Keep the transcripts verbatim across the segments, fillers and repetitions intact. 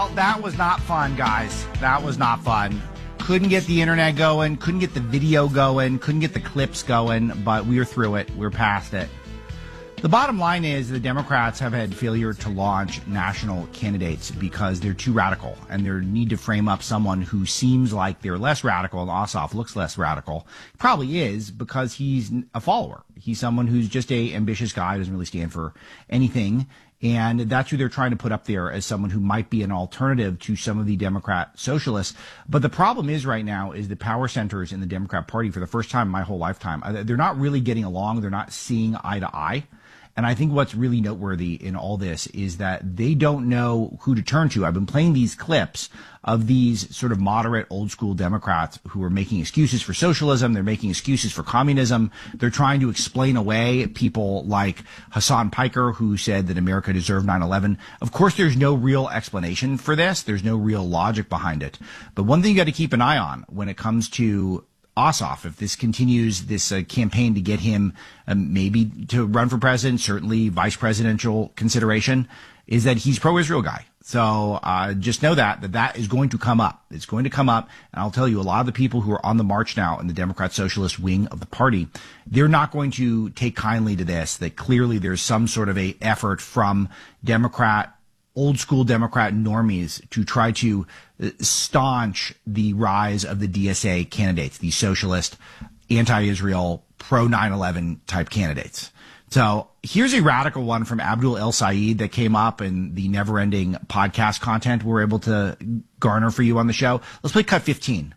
Well, that was not fun, guys. That was not fun. Couldn't get the internet going, couldn't get the video going, couldn't get the clips going, but we were through it. We're past it. The bottom line is the Democrats have had failure to launch national candidates because they're too radical, and they need to frame up someone who seems like they're less radical, and Ossoff looks less radical. He probably is, because he's a follower. He's someone who's just a ambitious guy, doesn't really stand for anything. And that's who they're trying to put up there as someone who might be an alternative to some of the Democrat socialists. But the problem is right now is the power centers in the Democrat Party, for the first time in my whole lifetime, they're not really getting along. They're not seeing eye to eye. And I think what's really noteworthy in all this is that they don't know who to turn to. I've been playing these clips of these sort of moderate old school Democrats who are making excuses for socialism. They're making excuses for communism. They're trying to explain away people like Hassan Piker, who said that America deserved nine eleven. Of course, there's no real explanation for this. There's no real logic behind it. But one thing you got to keep an eye on when it comes to Ossoff, if this continues, this uh, campaign to get him um, maybe to run for president, certainly vice presidential consideration, is that he's pro-Israel guy. So uh, just know that, that that is going to come up. It's going to come up. And I'll tell you, a lot of the people who are on the march now in the Democrat Socialist wing of the party, they're not going to take kindly to this, that clearly there's some sort of a effort from Democrat old school Democrat normies to try to staunch the rise of the D S A candidates, the socialist, anti-Israel, pro nine eleven type candidates. So here's a radical one from Abdul El Sayed that came up in the never ending podcast content we're able to garner for you on the show. Let's play cut fifteen.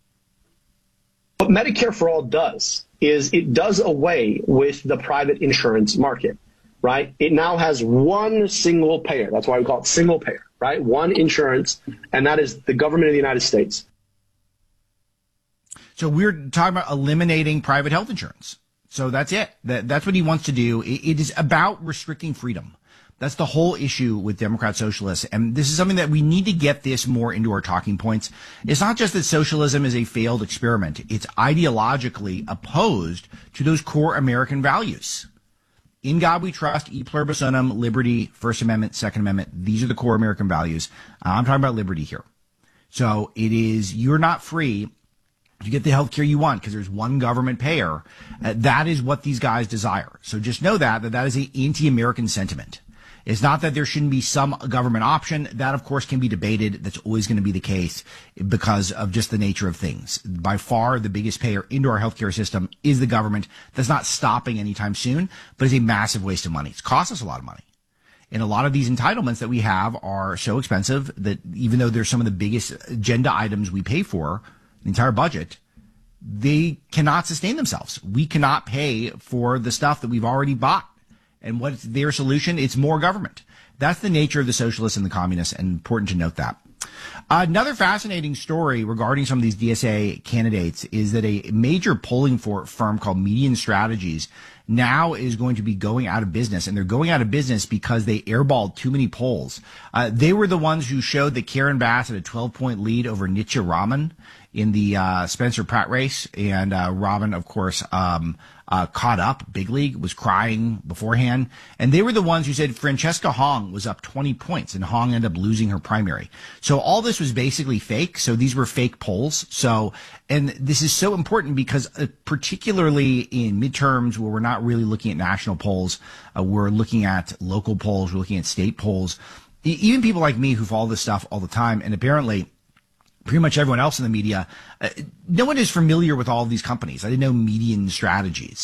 What Medicare for All does is it does away with the private insurance market. Right? It now has one single payer. That's why we call it single payer, right? One insurance, and that is the government of the United States. So we're talking about eliminating private health insurance. So that's it. That, that's what he wants to do. It, it is about restricting freedom. That's the whole issue with Democrat socialists. And this is something that we need to get this more into our talking points. It's not just that socialism is a failed experiment. It's ideologically opposed to those core American values. In God we trust, e pluribus unum, liberty, First Amendment, Second Amendment. These are the core American values. Uh, I'm talking about liberty here. So it is, you're not free to get the health care you want because there's one government payer. Uh, that is what these guys desire. So just know that, that that is an anti-American sentiment. It's not that there shouldn't be some government option. That, of course, can be debated. That's always going to be the case because of just the nature of things. By far, the biggest payer into our healthcare system is the government. That's not stopping anytime soon, but it's a massive waste of money. It's cost us a lot of money. And a lot of these entitlements that we have are so expensive that even though they're some of the biggest agenda items we pay for, the entire budget, they cannot sustain themselves. We cannot pay for the stuff that we've already bought. And what's their solution? It's more government. That's the nature of the socialists and the communists, and important to note that. Another fascinating story regarding some of these D S A candidates is that a major polling for firm called Median Strategies now is going to be going out of business, and they're going out of business because they airballed too many polls. Uh, they were the ones who showed that Karen Bass had a twelve point lead over Nitya Raman in the uh, Spencer Pratt race, and uh, Raman, of course, um, uh, caught up. Big League was crying beforehand, and they were the ones who said Francesca Hong was up twenty points, and Hong ended up losing her primary. So all this was basically fake. So these were fake polls. So, and this is so important because uh, particularly in midterms where we're not really looking at national polls, uh, we're looking at local polls, we're looking at state polls. E- even people like me who follow this stuff all the time, and apparently pretty much everyone else in the media, uh, no one is familiar with all of these companies. I didn't know Median Strategies.